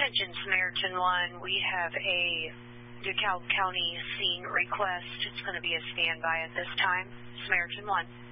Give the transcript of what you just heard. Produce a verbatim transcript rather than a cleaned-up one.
Attention Samaritan one, we have a DeKalb County scene request. It's going to be a standby at this time. Samaritan one.